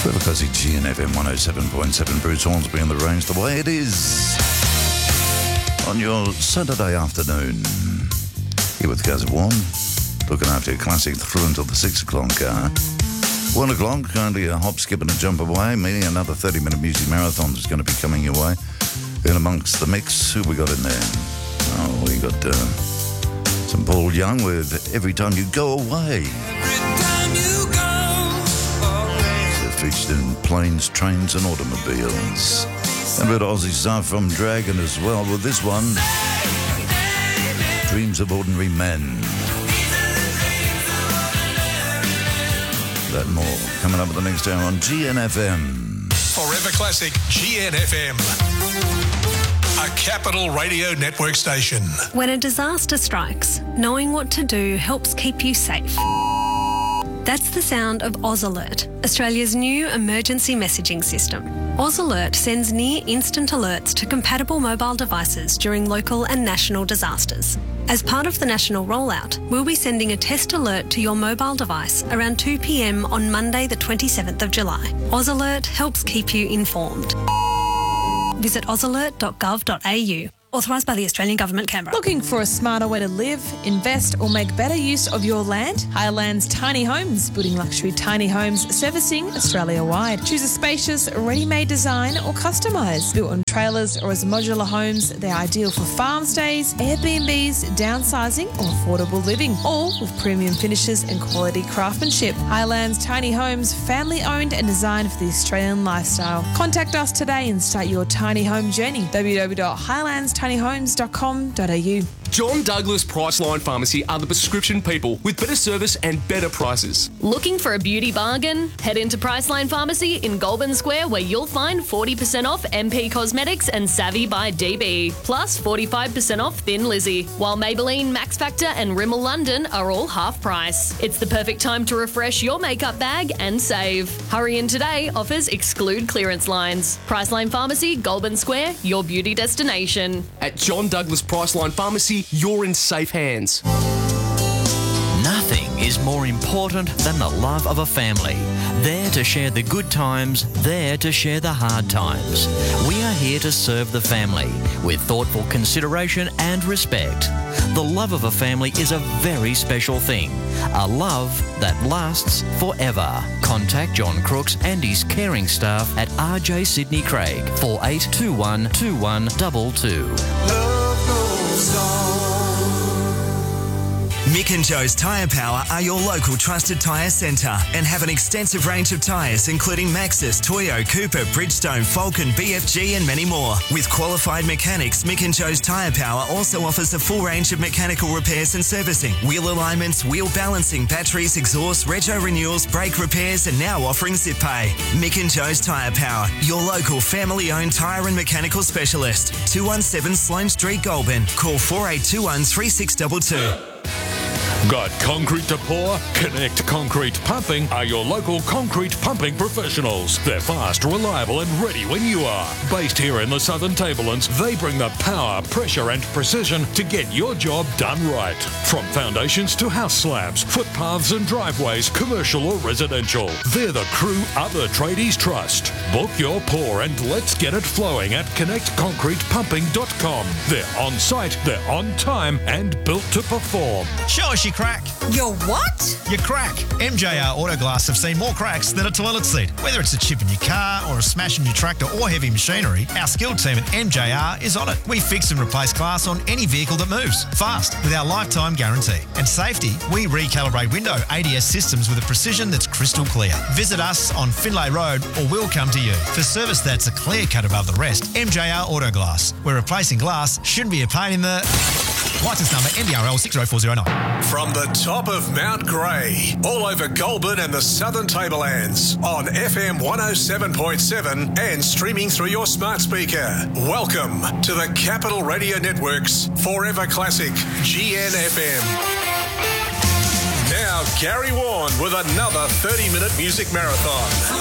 Forever Classic GNFM 107.7. Bruce Hornsby on the range, the way it is on your Saturday afternoon. Here with Gaz Warren, looking after your classic through until the 6 o'clock hour. 1 o'clock, only a hop, skip and a jump away, meaning another 30-minute music marathon is going to be coming your way. In amongst the mix, who we got in there? Oh, we got some Paul Young with Every Time You Go Away. Every time you go away. They're featured in Planes, Trains and Automobiles. And a bit of Aussie stuff from Dragon as well with this one, Dreams of Ordinary Men. That and more coming up at the next hour on GNFM. Forever Classic GNFM. A Capital Radio Network station. When a disaster strikes, knowing what to do helps keep you safe. That's the sound of Oz Alert, Australia's new emergency messaging system. Oz Alert sends near-instant alerts to compatible mobile devices during local and national disasters. As part of the national rollout, we'll be sending a test alert to your mobile device around 2 p.m. on Monday the 27th of July. Oz Alert helps keep you informed. Visit ozalert.gov.au. Authorised by the Australian Government, Canberra. Looking for a smarter way to live, invest or make better use of your land? Highlands Tiny Homes, building luxury tiny homes, servicing Australia-wide. Choose a spacious, ready-made design or customise. Built on trailers or as modular homes, they're ideal for farm stays, Airbnbs, downsizing or affordable living, all with premium finishes and quality craftsmanship. Highlands Tiny Homes, family-owned and designed for the Australian lifestyle. Contact us today and start your tiny home journey. www.highlandstinyhomes.com.au. John Douglas Priceline Pharmacy are the prescription people with better service and better prices. Looking for a beauty bargain? Head into Priceline Pharmacy in Goulburn Square where you'll find 40% off MP Cosmetics and Savvy by DB, plus 45% off Thin Lizzy, while Maybelline, Max Factor and Rimmel London are all half price. It's the perfect time to refresh your makeup bag and save. Hurry in today, offers exclude clearance lines. Priceline Pharmacy, Goulburn Square, your beauty destination. At John Douglas Priceline Pharmacy, you're in safe hands. Nothing is more important than the love of a family. There to share the good times, there to share the hard times. We are here to serve the family with thoughtful consideration and respect. The love of a family is a very special thing. A love that lasts forever. Contact John Crooks and his caring staff at RJ Sydney Craig, 4821 2122. Love goes on. Mick and Joe's Tyre Power are your local trusted tyre centre and have an extensive range of tyres including Maxxis, Toyo, Cooper, Bridgestone, Falcon, BFG and many more. With qualified mechanics, Mick and Joe's Tyre Power also offers a full range of mechanical repairs and servicing, wheel alignments, wheel balancing, batteries, exhaust, rego renewals, brake repairs and now offering zip pay. Mick and Joe's Tyre Power, your local family-owned tyre and mechanical specialist. 217 Sloane Street, Goulburn. Call 4821 3622. Got concrete to pour? Connect Concrete Pumping are your local concrete pumping professionals. They're fast, reliable and ready when you are. Based here in the Southern Tablelands, they bring the power, pressure and precision to get your job done right. From foundations to house slabs, footpaths and driveways, commercial or residential. They're the crew other tradies trust. Book your pour and let's get it flowing at connectconcretepumping.com. They're on site, they're on time and built to perform. Show us your crack. Your what? Your crack. MJR Autoglass have seen more cracks than a toilet seat. Whether it's a chip in your car or a smash in your tractor or heavy machinery, our skilled team at MJR is on it. We fix and replace glass on any vehicle that moves, fast, with our lifetime guarantee. And safety, we recalibrate window ADS systems with a precision that's crystal clear. Visit us on Finlay Road or we'll come to you. For service that's a clear cut above the rest, MJR Autoglass, where replacing glass shouldn't be a pain in the... License number MDRL 60409. From the top of Mount Grey, all over Goulburn and the Southern Tablelands, on FM 107.7 and streaming through your smart speaker. Welcome to the Capital Radio Network's Forever Classic GNFM. Now Gary Warren with another 30-minute music marathon.